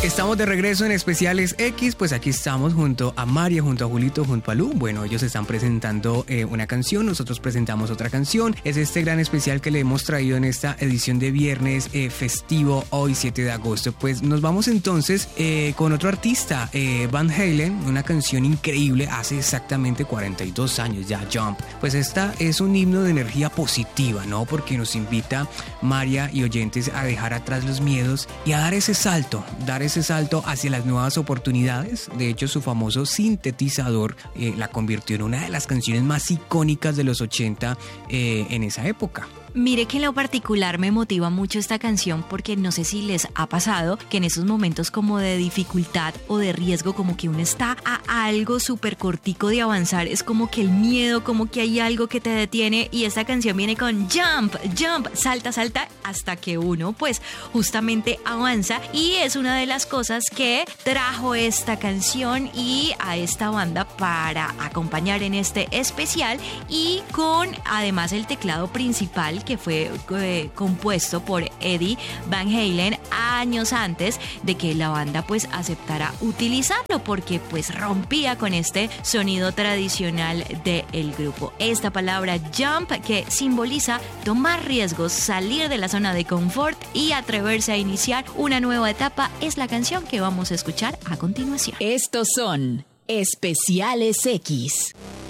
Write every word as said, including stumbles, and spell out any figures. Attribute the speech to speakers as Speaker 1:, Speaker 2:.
Speaker 1: Estamos de regreso en Especiales X, pues aquí estamos junto a María, junto a Julito, junto a Lu. Bueno, ellos están presentando eh, una canción, nosotros presentamos otra canción. Es este gran especial que le hemos traído en esta edición de viernes eh, festivo, hoy siete de agosto. Pues nos vamos entonces eh, con otro artista, eh, Van Halen, una canción increíble, hace exactamente cuarenta y dos años ya, Jump. Pues esta es un himno de energía positiva, ¿no? Porque nos invita, María y oyentes, a dejar atrás los miedos y a dar ese salto, dar ese ese salto hacia las nuevas oportunidades. De hecho, su famoso sintetizador eh, la convirtió en una de las canciones más icónicas de los ochenta eh, en esa época.
Speaker 2: Mire que en lo particular me motiva mucho esta canción porque no sé si les ha pasado que en esos momentos como de dificultad o de riesgo, como que uno está a algo súper cortico de avanzar, es como que el miedo, como que hay algo que te detiene, y esta canción viene con jump, jump, salta, salta, hasta que uno pues justamente avanza, y es una de las cosas que trajo esta canción y a esta banda para acompañar en este especial, y con además el teclado principal que fue eh, compuesto por Eddie Van Halen años antes de que la banda pues aceptara utilizarlo, porque pues rompía con este sonido tradicional del grupo. Esta palabra jump, que simboliza tomar riesgos, salir de la zona de confort y atreverse a iniciar una nueva etapa, es la canción que vamos a escuchar a continuación.
Speaker 3: Estos son Especiales X.